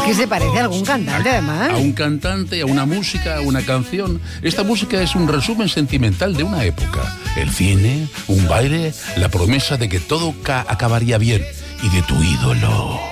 que se parece a algún cantante, además. A un cantante, a una música, a una canción. Esta música es un resumen sentimental de una época. El cine, un baile, la promesa de que todo acabaría bien. Y de tu ídolo.